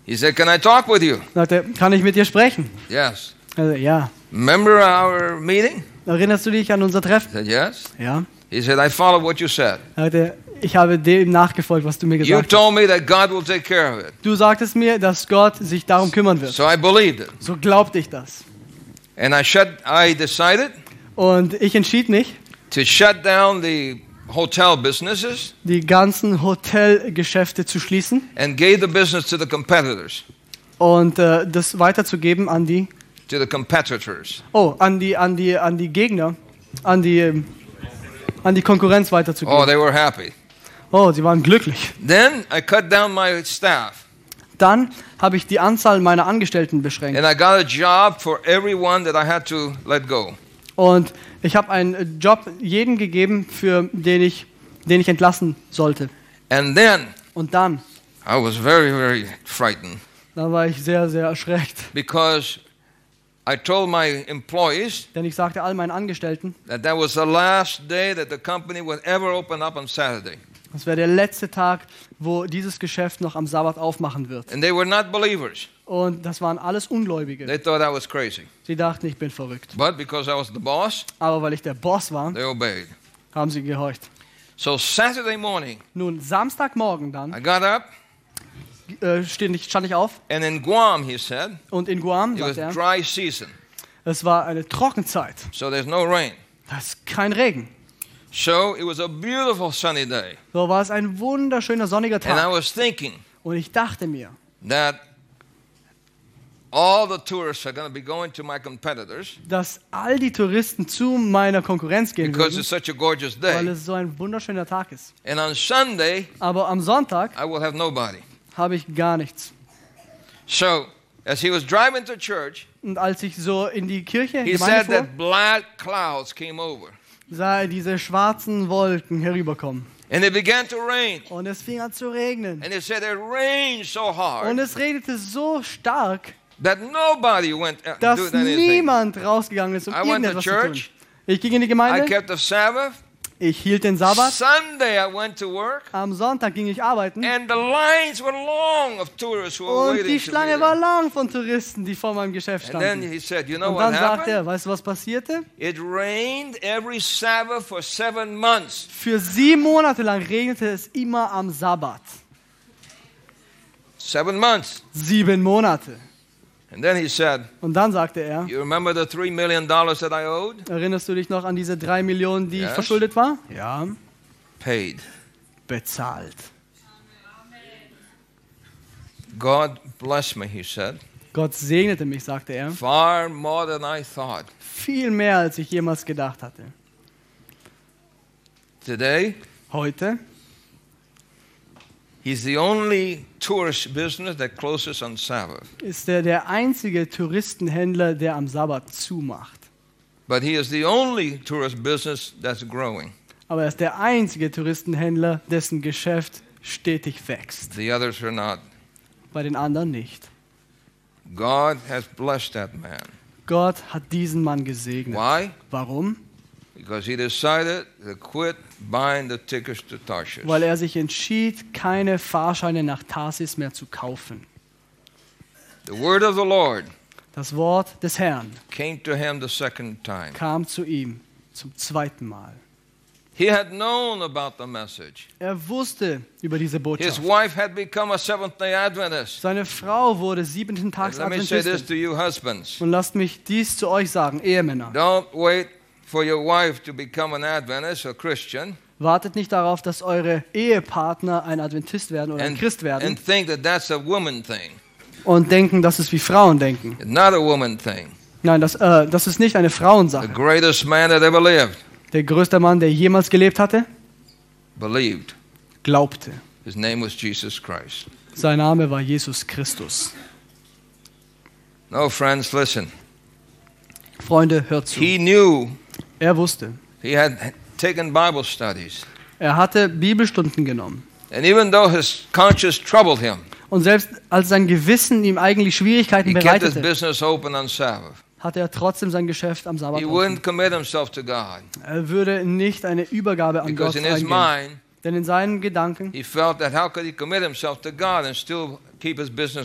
He said, "Can I talk with you?" Sagte, kann ich mit dir sprechen? Yes. Also, ja. Remember our meeting? Erinnerst du dich an unser I Treffen? said, "Yes." Ja. He said, "I followed what you said. Sagte, ich habe dem nachgefolgt, was du mir You gesagt hast. told me that God will take care of it. Du sagtest mir, dass Gott sich darum kümmern wird. So I believed it. So glaubte ich das. And I decided Und ich entschied mich, to shut down the hotel businesses die ganzen Hotelgeschäfte zu schließen and gave the business to the competitors, und das weiterzugeben an die competitors. an die Gegner, an die Konkurrenz Oh, weiterzugeben. they were happy. Oh, sie waren glücklich. Then I cut down my staff Dann habe ich die Anzahl meiner Angestellten beschränkt. and I got a job for everyone that I had to let go. Und ich habe einen Job jedem gegeben, für den ich entlassen sollte. And then Und dann, I was very, very frightened da war ich sehr, sehr erschreckt. because I told my employees Denn ich sagte all meinen Angestellten, that was the last day that the company would ever open up on Saturday. das wäre der letzte Tag, wo dieses Geschäft noch am Sabbat aufmachen wird. And they were not believers. Und das waren alles Ungläubige. They thought I was crazy. Sie dachten, ich bin verrückt. But because I was the boss, Aber weil ich der Boss war, they obeyed. haben sie gehorcht. So Saturday morning, Nun, Samstagmorgen I dann got up, stand ich auf and in Guam, he said, und in Guam, it was sagte er, dry season, es war eine Trockenzeit. so there's no rain. Das ist kein Regen. So it was a beautiful sunny day. So war es ein wunderschöner sonniger And I Tag. was thinking Und ich dachte mir, that all the tourists are going to be going to my competitors dass all die Touristen zu meiner Konkurrenz gehen because würden, it's such a gorgeous weil day. es so ein wunderschöner Tag ist. And on Sunday, Aber am Sonntag I will have nobody. habe ich gar nichts. So as he was driving to church, Und als ich so in die Kirche, he Gemeinde said fuhr, that black clouds came over. sah er diese schwarzen Wolken herüberkommen. And it began to rain. Und es fing an zu regnen. And he said it rained so Und hard es regnete so stark, that nobody went dass doing anything. niemand rausgegangen ist, um I went to irgendetwas zu tun. church. Ich ging in die I Gemeinde, kept the Sabbath. ich hielt den Sabbat, Sunday I went to work. am Sonntag ging ich arbeiten And the lines were long of tourists who were und waiting die to be Schlange there. war lang von Touristen, die vor meinem Geschäft And then standen. he said, you know Und what dann sagte happened? er, weißt du, was passierte? It rained every Sabbath for 7 months. Für 7 Monate lang regnete es immer am Sabbat. 7 months. 7 Monate. And then he said, Und dann sagte er, you remember the $3 million that I owed? erinnerst du dich noch an diese 3 Millionen, die ich Yes. verschuldet war? Ja. Paid. Bezahlt. God bless me, he said. Gott segnete mich, sagte er. Far more than I thought. Viel mehr, als ich jemals gedacht hatte. Today, Heute he's the only tourist business that closes on Sabbath. ist er der einzige Touristenhändler, der am Sabbat zumacht. But he is the only tourist business that's growing. Aber er ist der einzige Touristenhändler, dessen Geschäft stetig wächst. The others are not. Bei den anderen nicht. God has blessed that man. Gott hat diesen Mann gesegnet. Why? Warum? Because he decided to quit buying the tickets to Tarshish. Weil er sich entschied, keine Fahrscheine nach Tarsis mehr zu kaufen. The word of the Lord Das Wort des Herrn came to him the second time. kam zu ihm zum zweiten Mal. He had known about the message. Er wusste über diese His Botschaft. wife had become a Seventh-day Adventist. Seine Frau wurde 7. Tags Let me say this Adventistin. to you husbands. Und lasst mich dies zu euch sagen, Ehemänner. Don't wait for your wife to become an Adventist or Christian Wartet nicht darauf, dass eure Ehepartner ein Adventist werden oder ein Christ werden and think that that's a woman thing. und denken, dass es wie Frauen denken. It's not a woman thing. Nein, das ist nicht eine The Frauensache. greatest man that ever lived Der größte Mann, der jemals gelebt hatte, believed. glaubte. His name was Jesus Christ. Sein Name war Jesus Christus. No, friends, listen. Freunde, hört zu. He knew Er wusste. he had taken Bible studies. Er hatte Bibelstunden genommen. And even though his conscience troubled him, Und selbst als sein Gewissen ihm eigentlich Schwierigkeiten he kept his bereitete, business open on Sabbath. hatte er trotzdem sein Geschäft am Sabbat He offen. wouldn't commit himself to God Er würde nicht eine Übergabe an Gott because in his eingehen. mind Denn in seinen Gedanken he felt that how could he commit himself to God and still keep his business